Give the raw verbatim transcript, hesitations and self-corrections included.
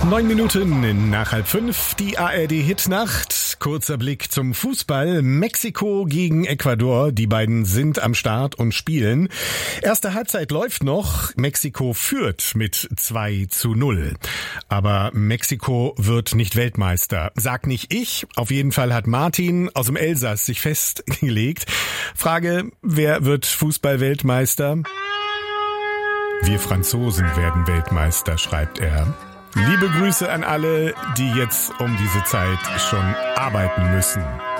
Neun Minuten nach halb fünf, die A R D-Hitnacht. Kurzer Blick zum Fußball. Mexiko gegen Ecuador. Die beiden sind am Start und spielen. Erste Halbzeit läuft noch. Mexiko führt mit zwei zu null. Aber Mexiko wird nicht Weltmeister. Sag nicht ich. Auf jeden Fall hat Martin aus dem Elsass sich festgelegt. Frage, wer wird Fußball-Weltmeister? Wir Franzosen werden Weltmeister, schreibt er. Liebe Grüße an alle, die jetzt um diese Zeit schon arbeiten müssen.